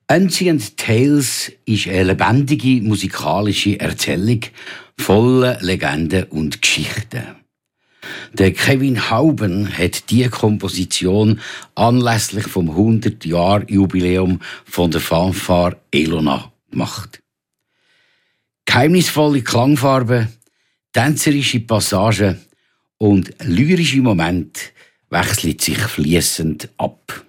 Ancient Tales ist eine lebendige musikalische Erzählung voller Legenden und Geschichten. Der Kevin Hauben hat diese Komposition anlässlich vom 100-Jahr-Jubiläum von der Fanfare Elona gemacht. Geheimnisvolle Klangfarben, tänzerische Passagen und lyrische Momente wechseln sich fließend ab.